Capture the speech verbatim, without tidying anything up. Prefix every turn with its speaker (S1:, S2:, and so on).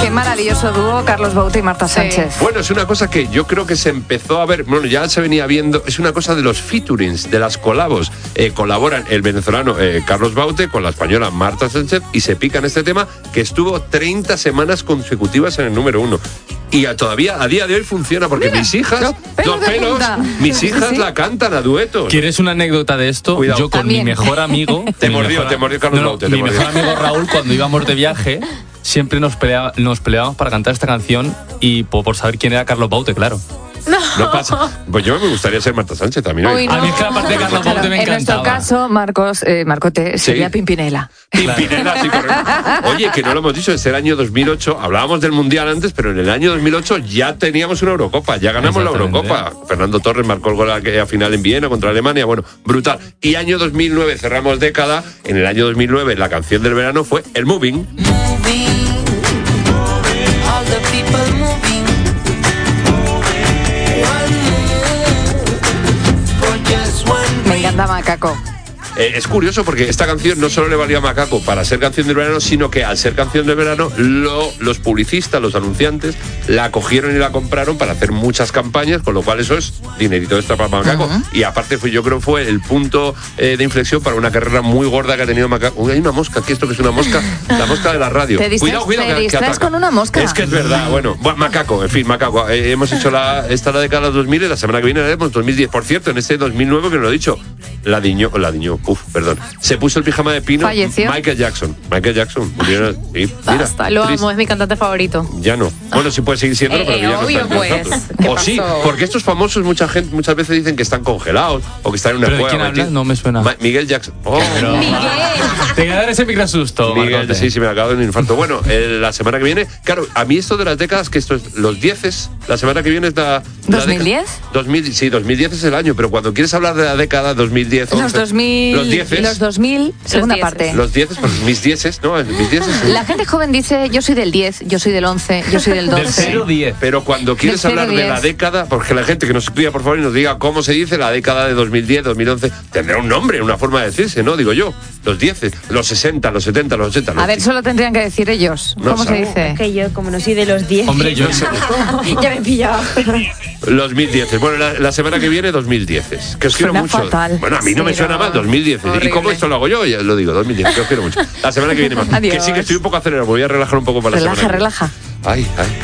S1: Qué maravilloso dúo, Carlos Baute y Marta Sánchez.
S2: Sí. Bueno, es una cosa que yo creo que se empezó a ver, bueno, ya se venía viendo, es una cosa de los featurings, de las colabos. Eh, colaboran el venezolano eh, Carlos Baute con la española Marta Sánchez y se pican este tema que estuvo treinta semanas consecutivas en el número uno. Y a, todavía a día de hoy funciona porque Mira, mis hijas, los pelos, dos pelos mis hijas sí, sí. la cantan a duetos.
S3: ¿Quieres una anécdota de esto?
S2: Cuidado.
S3: Yo con
S1: También.
S3: mi mejor amigo...
S2: te mordió, mejor, te mordió Carlos
S3: no,
S2: Baute.
S3: Mi
S2: mordió.
S3: mejor amigo Raúl, cuando íbamos de viaje, siempre nos, pelea, nos peleábamos para cantar esta canción y por, por saber quién era Carlos Baute, claro.
S1: No.
S2: no pasa. Pues yo me gustaría ser Marta Sánchez también.
S1: Uy, no.
S3: A mí es que la parte de Carlos Baute me encantaba.
S1: En nuestro caso, Marcos, eh, Marcote, sería sí. Pimpinela.
S2: Pimpinela, sí, correcto. Oye, que no lo hemos dicho, es el año dos mil ocho, hablábamos del Mundial antes, pero en el año dos mil ocho ya teníamos una Eurocopa, ya ganamos la Eurocopa. Fernando Torres marcó el gol a final en Viena contra Alemania, bueno, brutal. Y año dos mil nueve, cerramos década, en el año dos mil nueve la canción del verano fue El Moving. Moving, all the people moving.
S1: Me encanta Macaco.
S2: Eh, es curioso porque esta canción no solo le valía a Macaco para ser canción del verano, sino que al ser canción del verano, lo, los publicistas, los anunciantes, la cogieron y la compraron para hacer muchas campañas, con lo cual eso es dinerito extra para Macaco. Uh-huh. Y aparte fue, yo creo que fue el punto eh, de inflexión para una carrera muy gorda que ha tenido Macaco. Uy, hay una mosca, ¿qué esto que es una mosca? La mosca de la radio.
S1: ¿Te distraes,
S2: cuidado, cuidado,
S1: te
S2: que,
S1: distraes
S2: que
S1: con una mosca?
S2: Es que es verdad, bueno, bueno Macaco, en fin, Macaco. Eh, hemos hecho la, esta la década dos mil y la semana que viene haremos dos mil diez. Por cierto, en este dos mil nueve, que no lo he dicho, la diñó, la diñó, uf, perdón. Se puso el pijama de pino.
S1: Falleció.
S2: Michael Jackson. Michael Jackson. Murió, sí, mira,
S4: Basta, lo amo, es mi cantante favorito.
S2: Ya no. Bueno, sí puede seguir siendo,
S4: eh,
S2: pero
S4: eh,
S2: ya no
S4: obvio,
S2: está
S4: pues.
S2: O sí, porque estos famosos mucha gente muchas veces dicen que están congelados o que están en una
S3: ¿Pero
S2: cueva.
S3: de quién hablas? No me suena.
S2: Ma- Miguel Jackson. Oh.
S1: Miguel.
S3: Te voy a dar ese microsusto.
S2: Miguel,
S3: Marcote.
S2: sí, sí, me ha acabado de un infarto. Bueno, eh, la semana que viene, claro, a mí esto de las décadas, que esto es los dieces, la semana que viene es la... la
S1: ¿dos mil diez?
S2: dos mil, sí, dos mil diez es el año, pero cuando quieres hablar de la década dos mil diez...
S1: Los
S2: once,
S1: dos mil.
S2: Los dieces.
S1: Los dos mil, segunda
S4: dieces.
S1: parte.
S2: Los dieces, pues mis dieces, ¿no? Mis dieces.
S1: La gente joven dice, yo soy del diez, yo soy del once, yo soy del doce.
S3: Del cero diez.
S2: Pero cuando quieres
S1: Del cero
S2: hablar de la
S1: diez.
S2: década, porque la gente que nos escriba, por favor, y nos diga cómo se dice la década de dos mil diez, dos mil once, tendrá un nombre, una forma de decirse, ¿no? Digo yo. Los dieces, los sesenta, los setenta, los ochenta. Los
S1: A ver, solo tendrían que decir ellos.
S2: No
S1: ¿Cómo
S2: sabe.
S1: se dice?
S4: Que yo, como no soy de los diez.
S3: Hombre, yo...
S4: ya me he pillado.
S2: Los mil dieces. Bueno, la, la semana que viene, dos mil dieces. Que os quiero
S1: Suena
S2: mucho.
S1: fatal.
S2: Bueno, a mí no me
S4: Cero.
S2: suena mal, dos mil diez.
S1: Horrible.
S2: ¿Y cómo esto lo hago yo? Ya lo digo, dos mil diez. Que os quiero mucho. La semana que viene más.
S1: Adiós.
S2: Que sí que estoy un poco acelerado. Me voy a relajar un poco para la
S1: Relaja,
S2: semana que viene.
S1: relaja.
S2: Ay, ay.